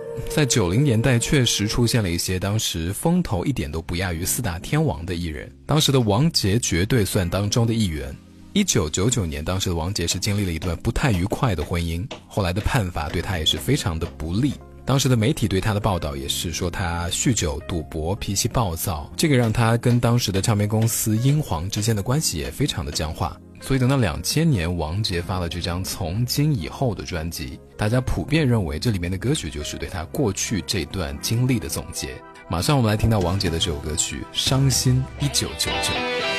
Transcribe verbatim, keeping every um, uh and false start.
在九零年代确实出现了一些当时风头一点都不亚于四大天王的艺人，当时的王杰绝对算当中的一员。一九九九年，当时的王杰是经历了一段不太愉快的婚姻，后来的判罚对他也是非常的不利。当时的媒体对他的报道也是说他酗酒、赌博、脾气暴躁，这个让他跟当时的唱片公司英皇之间的关系也非常的僵化。所以等到两千年，王杰发了这张《从今以后》的专辑，大家普遍认为这里面的歌曲就是对他过去这段经历的总结。马上我们来听到王杰的这首歌曲《伤心一九九九》。